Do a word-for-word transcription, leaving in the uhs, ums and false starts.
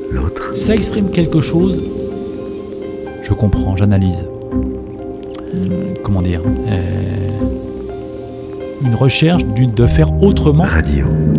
L'autre. Ça exprime quelque chose. Je comprends, j'analyse. Hum, Comment dire euh, Une recherche d'une- de faire autrement Radio.